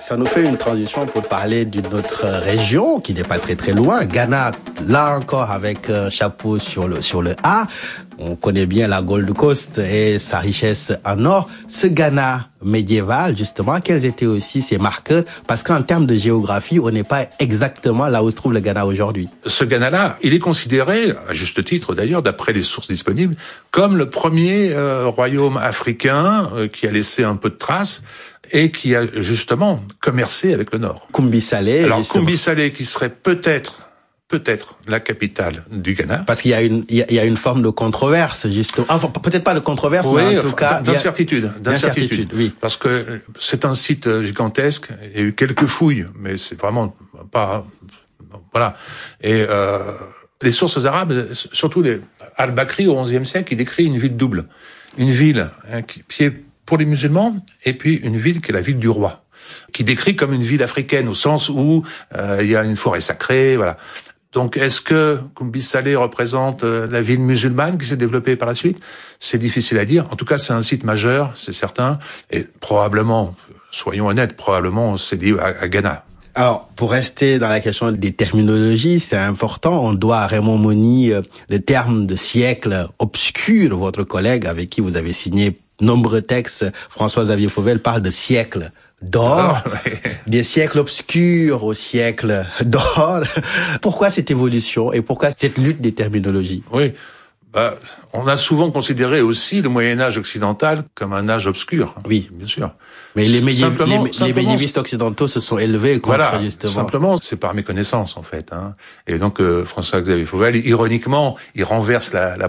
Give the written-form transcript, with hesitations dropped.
Ça nous fait une transition pour parler d'une autre région qui n'est pas très très loin, Ghana, là encore avec un chapeau sur le A. On connaît bien la Gold Coast et sa richesse en or. Ce Ghana médiéval, justement, quels étaient aussi ses marqueurs? Parce qu'en termes de géographie, on n'est pas exactement là où se trouve le Ghana aujourd'hui. Ce Ghana-là, il est considéré, à juste titre d'ailleurs, d'après les sources disponibles, comme le premier royaume africain qui a laissé un peu de traces et qui a justement commercé avec le Nord. Koumbi Salé. Alors Koumbi Salé, qui serait peut-être la capitale du Ghana. Parce qu'il y a une forme de controverse, justement. Enfin, peut-être pas de controverse, oui, mais en tout cas... D'incertitude. Oui. Parce que c'est un site gigantesque. Il y a eu quelques fouilles, mais c'est vraiment pas... Voilà. Et les sources arabes, surtout les Al-Bakri au XIe siècle, il décrit une ville double. Une ville qui est pour les musulmans, et puis une ville qui est la ville du roi, qui décrit comme une ville africaine, au sens où il y a une forêt sacrée, voilà. Donc, est-ce que Koumbi Salé représente la ville musulmane qui s'est développée par la suite? C'est difficile à dire. En tout cas, c'est un site majeur, c'est certain. Et probablement, soyons honnêtes, c'est lié à Ghana. Alors, pour rester dans la question des terminologies, c'est important. On doit à Raymond Moni le terme de siècle obscur. Votre collègue avec qui vous avez signé nombreux textes, François-Xavier Fauvel, parle de siècle d'or, des siècles obscurs au siècle d'or. Pourquoi cette évolution et pourquoi cette lutte des terminologies? Oui, on a souvent considéré aussi le Moyen-Âge occidental comme un âge obscur. Oui, bien sûr. Mais les médiévistes occidentaux se sont élevés contre, justement. Simplement, c'est par méconnaissance, en fait. Et donc, François-Xavier Fauvel, ironiquement, il renverse la